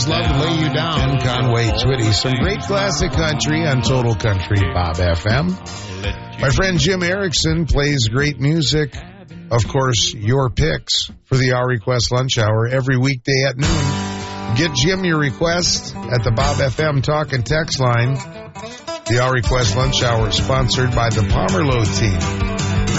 Love to Lay You Down, Conway Twitty. Some great classic country on Total Country Bob FM. My friend Jim Erickson plays great music. Of course, your picks for the Our Request Lunch Hour every weekday at noon. Get Jim your request at the Bob FM Talk and Text line. The Our Request Lunch Hour is sponsored by the Pomerleau team.